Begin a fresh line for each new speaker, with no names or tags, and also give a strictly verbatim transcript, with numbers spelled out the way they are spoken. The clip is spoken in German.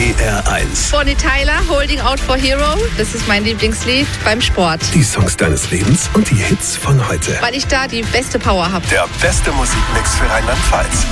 B R eins.
Bonnie Tyler, Holding Out for Hero. Das ist mein Lieblingslied beim Sport.
Die Songs deines Lebens und die Hits von heute.
Weil ich da die beste Power habe.
Der beste Musikmix für Rheinland-Pfalz.